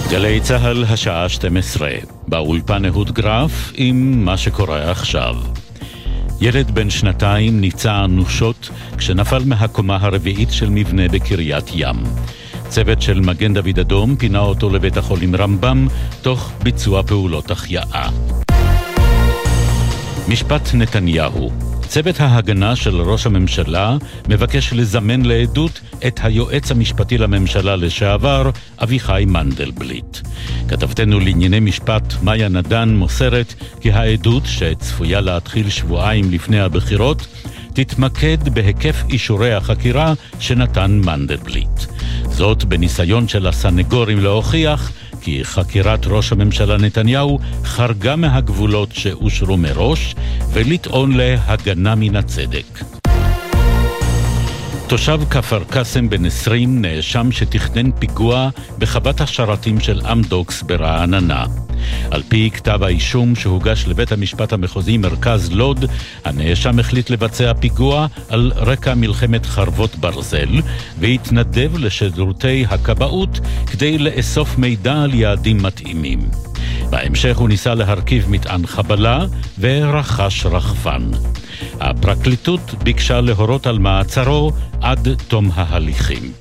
גלי צהל השעה 12, באולפן אהוד גרף עם מה שקורה עכשיו. ילד בן 2 נפצע אנושות כשנפל מהקומה הרביעית של מבנה בקריית ים. צוות של מגן דוד אדום פינה אותו לבית החולים רמב"ם תוך ביצוע פעולות החייאה. משפט נתניהו. צוות ההגנה של ראש הממשלה מבקש לזמן לעדות את היועץ המשפטי לממשלה לשעבר, אביחי מנדלבליט. כתבתנו לענייני משפט מאיה נדן מוסרת כי העדות שצפויה להתחיל שבועיים לפני הבחירות תתמקד בהיקף אישורי החקירה שנתן מנדלבליט. זאת בניסיון של הסנגורים להוכיח כי חקירת ראש הממשלה נתניהו חרגה מהגבולות שאושרו מראש ולטעון להגנה מן הצדק. תושב כפר קאסם בן 20 נאשם שתכנן פיגוע בחוות השרתים של אמדוקס ברעננה. על פי כתב האישום שהוגש לבית המשפט המחוזי מרכז לוד, הנאשם החליט לבצע פיגוע על רקע מלחמת חרבות ברזל והתנדב לשירותי הכבאות כדי לאסוף מידע על יעדים מתאימים. בהמשך הוא ניסה להרכיב מטען חבלה ורכש רחפן. הפרקליטות ביקשה להורות על מעצרו עד תום ההליכים.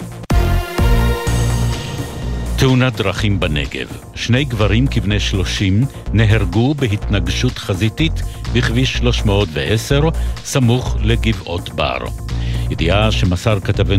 תאונת דרכים בנגב. 2 גברים כבני 30 נהרגו בהתנגשות חזיתית בכביש 310 סמוך לגבעות בר. ידיעה שמסר כתבנו